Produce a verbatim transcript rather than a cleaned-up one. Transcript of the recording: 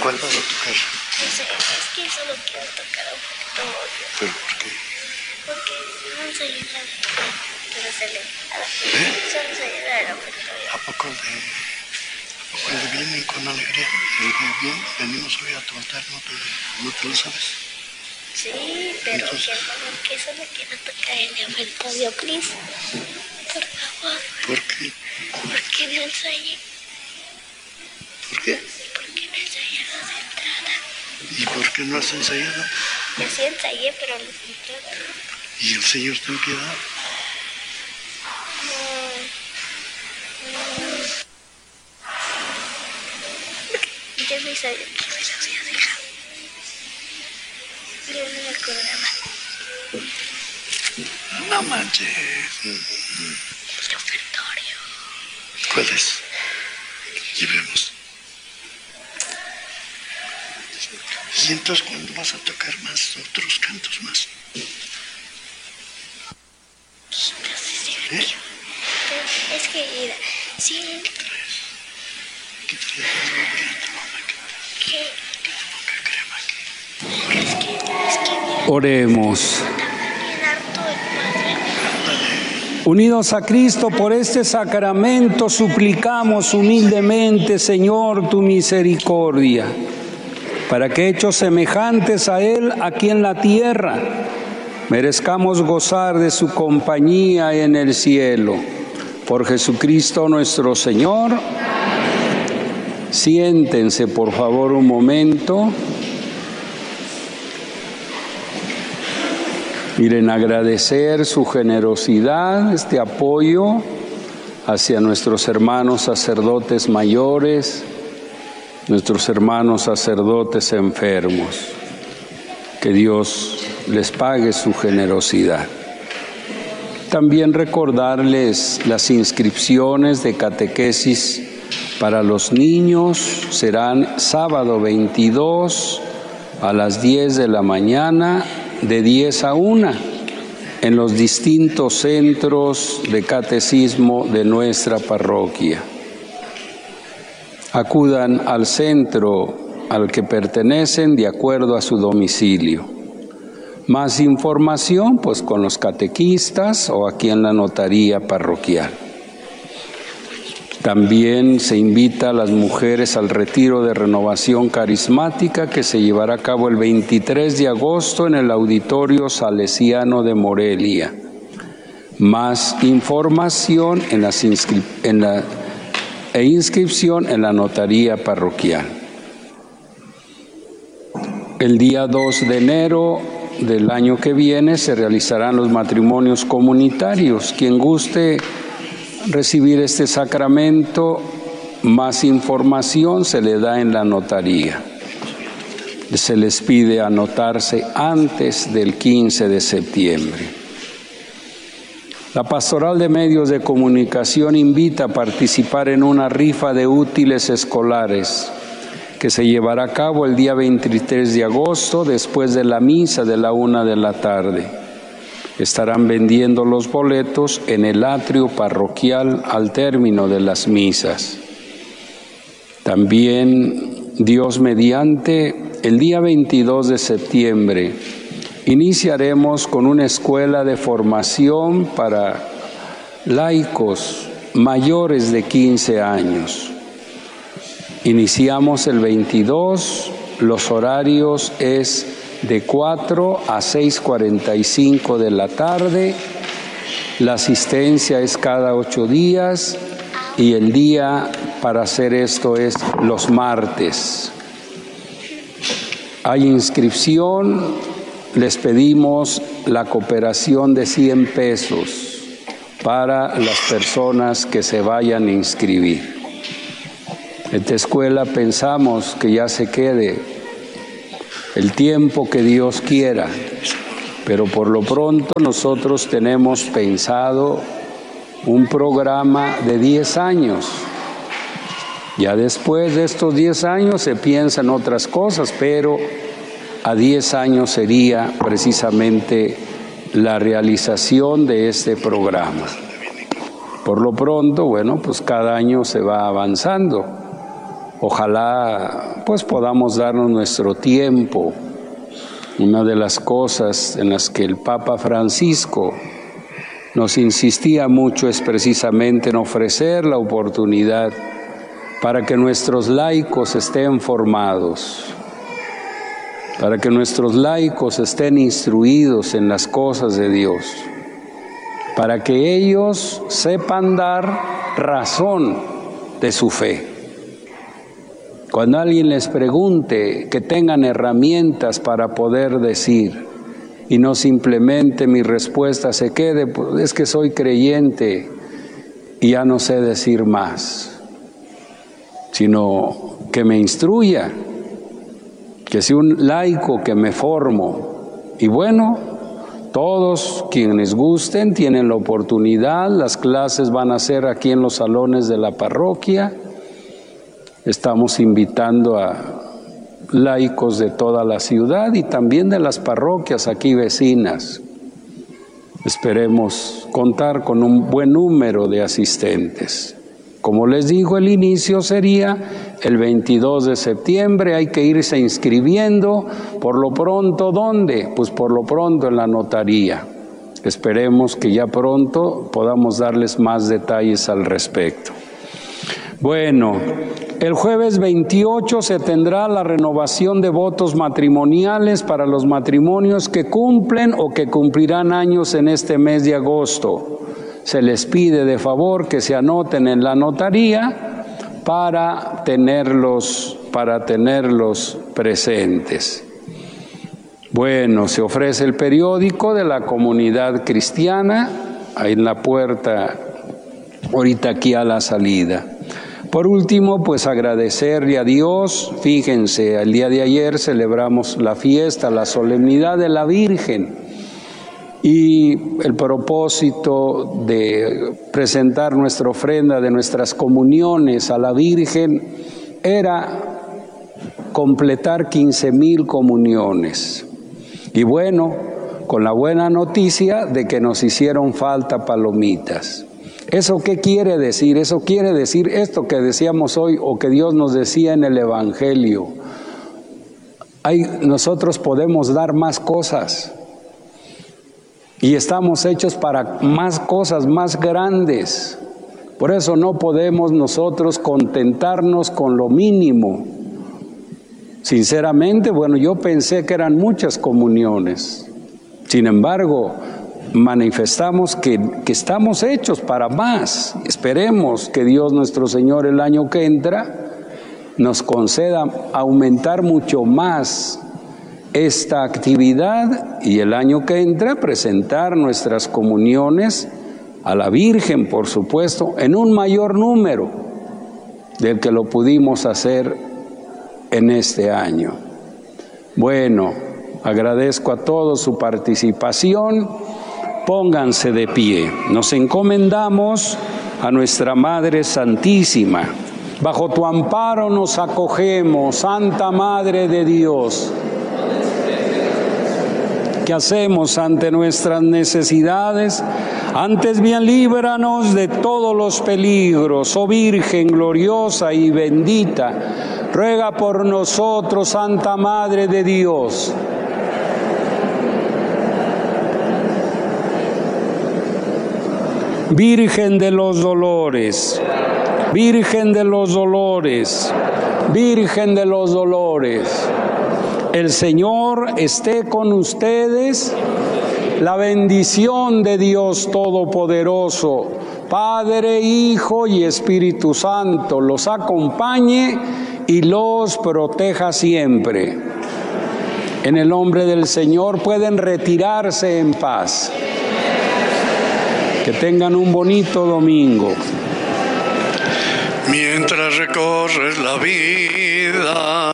¿Cuál vas a tocar? No sé, es que solo quiero tocar un poquito. ¿Pero por qué? Porque no sé la de... Pero se le... ¿Eh? Solo se le da el ofertorio. ¿A poco de... ¿A poco le vienen con alegría? Le digo, bien, venimos hoy a cantar, ¿no te, no te lo sabes? Sí, pero Entonces, que favor, que solo quiero tocar el ofertorio, please. Por favor. ¿por qué? Porque no ensayé. ¿Por qué? Porque no ensayé las entradas. ¿Y por qué no has ensayado? Yo sí ensayé, pero las entradas. ¿Y el Señor ten piedad? Yo no sabía que me las había dejado. Yo no me acordaba. No manches. El ofertorio. ¿Puedes? Llevemos. ¿Y entonces cuándo vas a tocar más, otros cantos más? ¿Eh? Es que, mira, sí. ¿Qué traes? ¿Qué? ¿Qué? Es que, es que, mira. Oremos. También harto el Padre. Unidos a Cristo por este sacramento, suplicamos humildemente, Señor, tu misericordia, para que hechos semejantes a Él aquí en la tierra, merezcamos gozar de su compañía en el cielo. Por Jesucristo nuestro Señor. Siéntense, por favor, un momento. Miren, agradecer su generosidad, este apoyo hacia nuestros hermanos sacerdotes mayores, nuestros hermanos sacerdotes enfermos. Que Dios les pague su generosidad. También recordarles las inscripciones de catequesis para los niños. Serán sábado veintidós a las diez de la mañana, de diez a una, en los distintos centros de catecismo de nuestra parroquia. Acudan al centro al que pertenecen de acuerdo a su domicilio. Más información, pues con los catequistas o aquí en la notaría parroquial. También se invita a las mujeres al retiro de renovación carismática que se llevará a cabo el veintitrés de agosto en el Auditorio Salesiano de Morelia. Más información en las inscri- en la, e inscripción en la notaría parroquial. El día dos de enero del año que viene se realizarán los matrimonios comunitarios. Quien guste recibir este sacramento, más información se le da en la notaría. Se les pide anotarse antes del quince de septiembre. La Pastoral de Medios de Comunicación invita a participar en una rifa de útiles escolares que se llevará a cabo el día veintitrés de agosto después de la misa de la una de la tarde. Estarán vendiendo los boletos en el atrio parroquial al término de las misas. También, Dios mediante, el día veintidós de septiembre iniciaremos con una escuela de formación para laicos mayores de quince años. Iniciamos el veintidós, los horarios es de cuatro a seis cuarenta y cinco de la tarde, la asistencia es cada ocho días y el día para hacer esto es los martes. Hay inscripción, les pedimos la cooperación de cien pesos para las personas que se vayan a inscribir. Esta escuela pensamos que ya se quede el tiempo que Dios quiera, pero por lo pronto nosotros tenemos pensado un programa de diez años. Ya después de estos diez años se piensan otras cosas, pero a diez años sería precisamente la realización de este programa. Por lo pronto, bueno, pues cada año se va avanzando. Ojalá pues podamos darnos nuestro tiempo. Una de las cosas en las que el Papa Francisco nos insistía mucho es precisamente en ofrecer la oportunidad para que nuestros laicos estén formados, para que nuestros laicos estén instruidos en las cosas de Dios, para que ellos sepan dar razón de su fe. Cuando alguien les pregunte, que tengan herramientas para poder decir, y no simplemente mi respuesta se quede, pues es que soy creyente y ya no sé decir más, sino que me instruya, que sea un laico que me formo. Y bueno, todos quienes gusten tienen la oportunidad, las clases van a ser aquí en los salones de la parroquia. Estamos invitando a laicos de toda la ciudad y también de las parroquias aquí vecinas. Esperemos contar con un buen número de asistentes. Como les digo, el inicio sería el veintidós de septiembre, hay que irse inscribiendo. Por lo pronto, ¿dónde? Pues por lo pronto en la notaría. Esperemos que ya pronto podamos darles más detalles al respecto. Bueno, el jueves veintiocho se tendrá la renovación de votos matrimoniales para los matrimonios que cumplen o que cumplirán años en este mes de agosto. Se les pide de favor que se anoten en la notaría para tenerlos, para tenerlos presentes. Bueno, se ofrece el periódico de la Comunidad Cristiana, ahí en la puerta, ahorita aquí a la salida. Por último, pues agradecerle a Dios. Fíjense, el día de ayer celebramos la fiesta, la solemnidad de la Virgen. Y el propósito de presentar nuestra ofrenda de nuestras comuniones a la Virgen era completar quince mil comuniones. Y bueno, con la buena noticia de que nos hicieron falta palomitas. ¿Eso qué quiere decir? Eso quiere decir esto que decíamos hoy o que Dios nos decía en el Evangelio. Hay, nosotros podemos dar más cosas y estamos hechos para más cosas más grandes. Por eso no podemos nosotros contentarnos con lo mínimo. Sinceramente, bueno, yo pensé que eran muchas comuniones. Sin embargo, manifestamos que, que estamos hechos para más. Esperemos que Dios nuestro Señor el año que entra nos conceda aumentar mucho más esta actividad y el año que entra presentar nuestras comuniones a la Virgen, por supuesto, en un mayor número del que lo pudimos hacer en este año. Bueno, agradezco a todos su participación. Pónganse de pie. Nos encomendamos a nuestra Madre Santísima. Bajo tu amparo nos acogemos, Santa Madre de Dios. ¿Qué hacemos ante nuestras necesidades? Antes bien líbranos de todos los peligros, oh Virgen gloriosa y bendita. Ruega por nosotros, Santa Madre de Dios. Virgen de los dolores, Virgen de los dolores, Virgen de los dolores. El Señor esté con ustedes. La bendición de Dios Todopoderoso, Padre, Hijo y Espíritu Santo, los acompañe y los proteja siempre. En el nombre del Señor pueden retirarse en paz. Que tengan un bonito domingo. Mientras recorres la vida